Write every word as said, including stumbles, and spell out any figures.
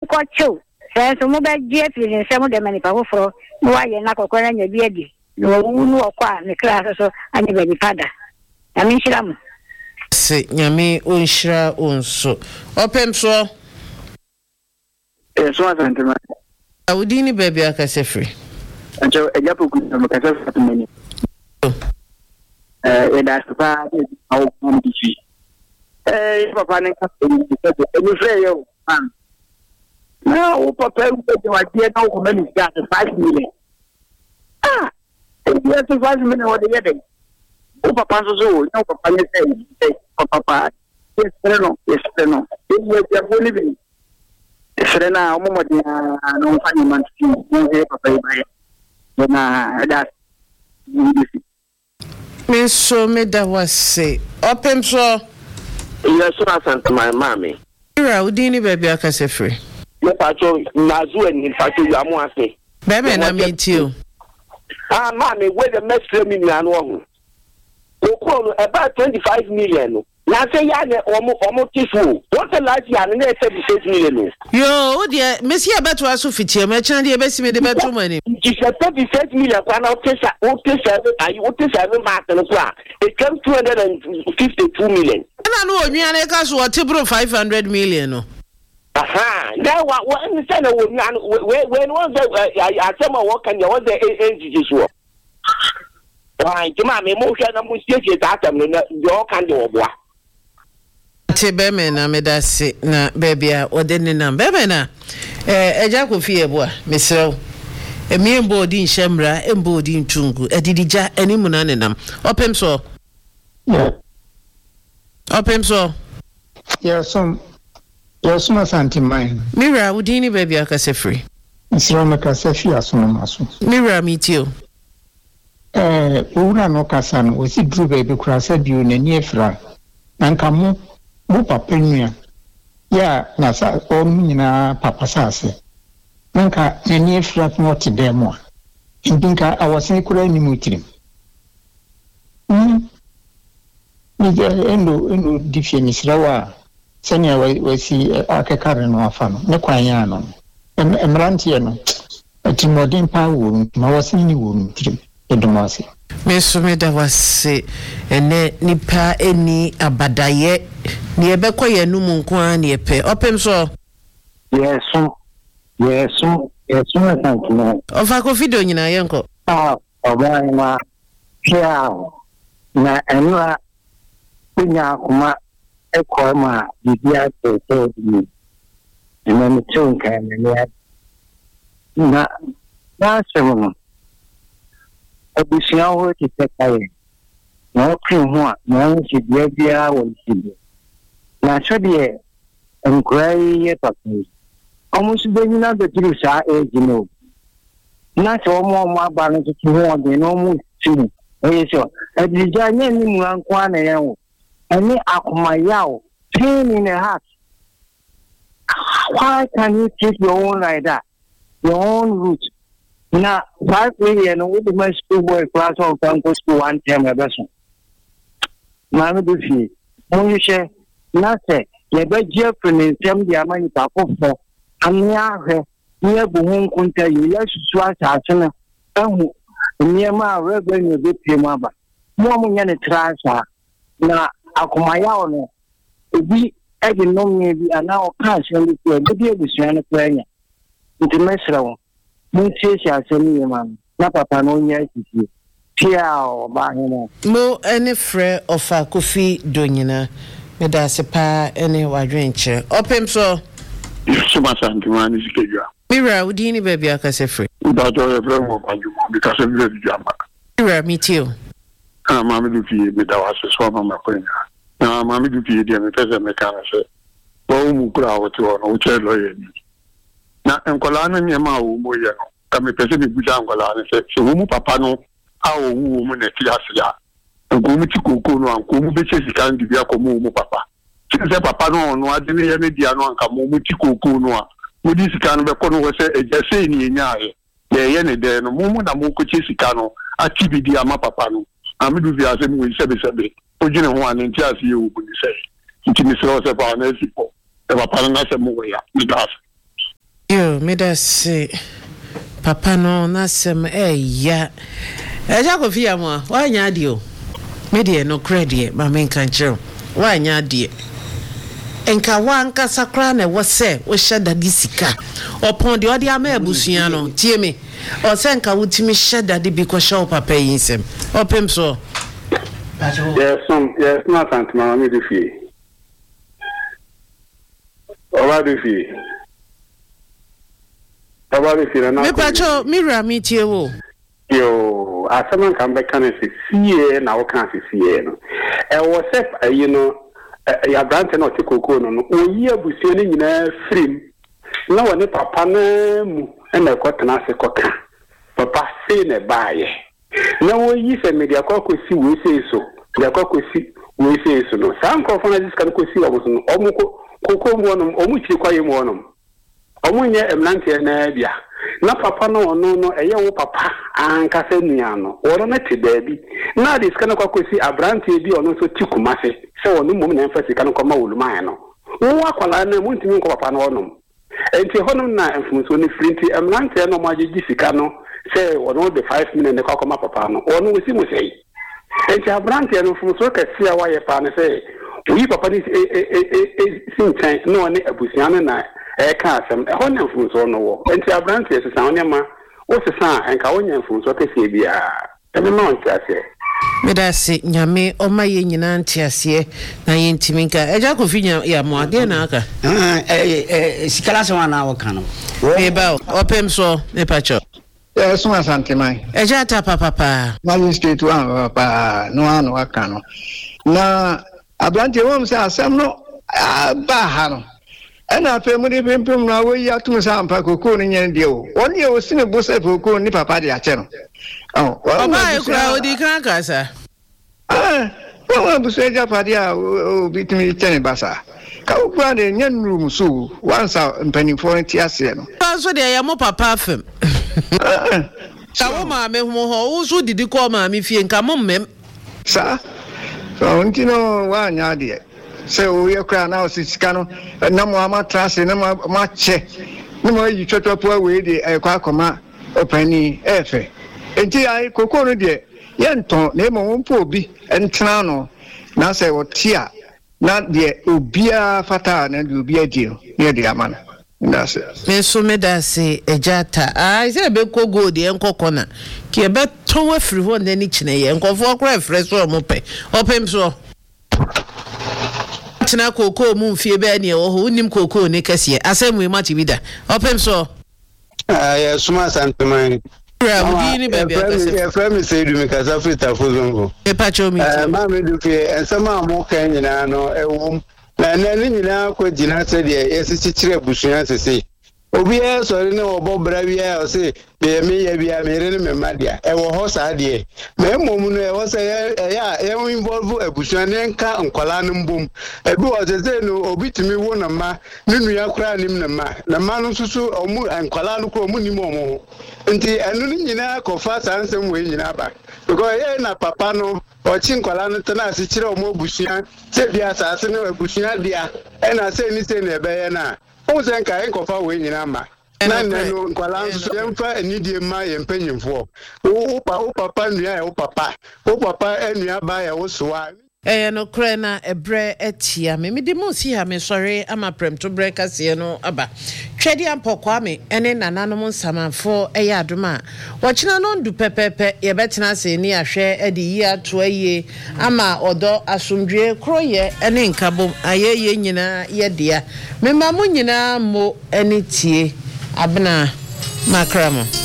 ko chew say so mo be je feeling say mo de mani pa foforo no wa ye na kokora nya bi adi no wu no okwa ne class so anya be fada ami shiramu se nyame onhira onso opem so eh so asantema awudini baby akasefri anjo ejapoku no kasefri tumeni eh eda spa au kumdifi eh papa ne ka ni frere yo man na o papa u pe wa die na o meni ga five million ah e so five million o de yede o papa so so no papa ne sei papa yes no yes no e ye ya boni bi serena o mo de no fani man ti no e papa ba na da me so me da wase opem so yes so asant my mommy ira udini baby akasefri me pacho nazu en pacho ya mo ase bebe na me tio ah mommy we the mestre mi na no ho o ko about twenty-five million na say ya ne omo omo tifu what the last year na thirty-six million yo dia mesi abeto aso fitie me chan dia besi me de beto mani ji thirty-six million kwa na o tesa o tesa ayi o tesa me mark no kwa it came two hundred fifty-two million na no onwia na ka so o tibro five hundred million no aha na wa wa ni say na onwia we we no say atema wo kan ya wo the age so why jama me mo hwe na mo siesie tatam no yo kan de oboa te beme na medase na bebia odenne na beme na eh eja kofi eboa mesrew emi embo di nhemra embo di ntungu edidija animu na nenam opem so yeah opem so yeah some yeah some santimine mira udini bebia kasefri mesrew makasefi asono maso mira mitio eh ura no kasano osi dru baby kurasa biu na ni efra nanka mo mo papa nua ya na sa onu nyina papa sase nanka na ni efra no te demo ndinka awase kura ni mutirim mm ni je endo endo difie ni sirawa senya wasi akekare no afano ne kwanya no emrantie no atimodin pa wo ma wasi ni wo mutirim edomasi meso me da wase ene nipa eni abadaye ni ebekoye nu mu nko an ni epe opem so yeso yeso yeso na tanto ofa ko video nyina yenko ah obai ma pia na enwa kunya kuma ekọ ma bibia to ni ina mi chunka na na na semono abusia ho ti tekaye na okun ho a na nsi bia bia wo nsi na so de enkrai ye papi almost be ni na be tiri sa age no na so mo mo aba no ti ho de no mo ti e so adija nya ni mu anko na ye wo ani akoma yawo pain in the heart. Why can you keep your own like that, your own route? Now, five million with the my school boy class of Tango school one time a person. Mamma do see. When you say, nothing, you bet Jeffrey and Sam the Amani Papa for, and near near Bohun Kunta, you yes, swat at Sena, and near my revenue with him. Woman, you try, sir. Now, Akumaya, we egi no maybe and now cash on the floor, but you was trying to play it. Mesro, Munchia, send man, not papa no yes, Piao, Bahina. Mo any fre of a coffee donina, Medasipa, any wadrencher. Opem so. So much anti-man is Kaya. Mira, Udini baby, I can say free. That's all a friend of you because I'm very jammer. Mira, me too. Ah, Mamma do feed me that was a swap on my friend. Na mami du pie dia me pese me kana se wo mu kura wo to no che lo ye ni na enkola na me ma wo mo ye no ka me pese me buja enkola na se so wo mu papa no a wo wo mu na ti asia enko mu ti koko no anko mu be che sika ndi bia ko mu mu papa ti se papa no no ade ne ye ne dia no anka mu mu ti koko no a mu di sika no be ko no wo se eje se ni enya ye ye ye ne de no mu mu na mu ko che sika no a ti bi dia ma papa no ami du via se mu we sebe sebe ojine ho an nti ase u bu ni sei nti mi se o se pa na sipo e papa na se mu ya mi das Yo, me da say papa no na sem eh ya. E ja ko fia mo, wa nya de o. Me de no credit ma men kan chiro. Wa nya de. Enka wa nka sakra na wo se wo sheda di sika. Opon de odi ama abusua no, tie me. O se nka wutimi sheda de bi ko show papa yinsem. Opem so. Yes, some yes, not Aunt Mammy de Fee. Over the fee. Over the fee, and me pacho mira me tie wo. Yo, as someone come back and say, see, now can't see, no. And was up, you know, a branch and not a cocoa, no, oh, ye was sailing in a frame. No one, papa, and a cotton as a cocker. Papa, say, a buy. No, ye said, me, the cocoa see, we say so. The cocoa see, we say so. No, some conferences can go see, I was an omuko, cocoa one, omuchi, quiet one. Omunye emnante na bia na papa no no no eye wo papa anka se nuano woro na te baabi na dis kana kwakosi abrante bi ono so tikumase se wonu mum na emfasi kana koma woluman no wo akwala na muntimi nko papa no onom enti honum na emfumso ni frinti emnante no magigi sika no se wono de five minutes ne kwakoma papa no wono wisi mu sei enti abrante no fumso ka sia wa ye pa ne se wi papa ni e e e sintan no ne abusiane na e ka asem e honya mfunso no wo enti abrante se san onyama wo se san enka wonya mfunso ka sie bia e me no ntiase me da se nyame o ma ye nyina ntiase na ye ntimi nka eja ko finya ya mo ade na aka eh eh sikala se wana wo kan no e ba opem so me pacho eh so asante mai eja ta papa pa magistrate wa pa no anu aka no na abrante wo se asem no ba ha no ana pe mu de pempem na wo ya tum sa ampa kokoo ni nyen de o woni e o sine bo se kokoo ni papa de ache no oh papa e kura odi kan ka sa ah wo bu se ja padi a o bitimi chene basa ka o kura de nyen room so once mpani for ti ase no so de ya mo papa fem sa wo ma me ho ho wo so didi ko ma me fie nka mo mmem sa so ntino wa nya de se o ye kra na o sika no na mo ama trase na ma che na mo yi twotwopo we de e kwa akoma opani efe enti ai kokoro no de ye nton na mo mpo obi entena no na se o tia na de obia fata na de obia di ne de amana that's it me so me da se ejata ai se be kogo de enkoko na ki e be ton afiri ho na ni kine ye enkofo kra fresh so mo pe opem so na koko mu mfie be ne wo ho nim koko ne kase asemu ma tibida opem so ah ya suma santeman ra udi ni bebe akase ya frame say du me kasa frita fozongo e pa cho mi eh ma me du fie ensama mo kan nyina no e wom na na ni nyina ko gina se de yesi chichire busuan sese obi e sori ne obo bra wi e o se be me ya bia me re ne me madia e wo ho sa de me mom no e wo se ya e wo involve abusuan ne nka nkwala ne mbom e bi o se no obi timi wo na ma ne nua kra nim na ma na ma no susu omu nkwala no ko omu nim omo nti enu ni nyina ko fa sansem we nyina ba because ye na papa no o chi nkwala no tena ase kire omo abusuan se bia sa ase ne abusuan dia e na se ni se na ebe ye na o se nka en ko fa we nyina ma na na no nkwala nso yemfa enidie ma yempanyimfo wo papa nua e wo papa wo papa enua ba ya wo soa eh no kra na ebre etia me me de mo si ha me sori ama prem to break ase no aba twedi ampokwa me ene nananom nsamafo eya adoma wo kina no ndu pepepe ye betena se ni ahwe ede yi ato aye ama odo asomdwe kroye ene nkabo ayeye nyina ye dia me ma mo nyina mo ene tie abna makramo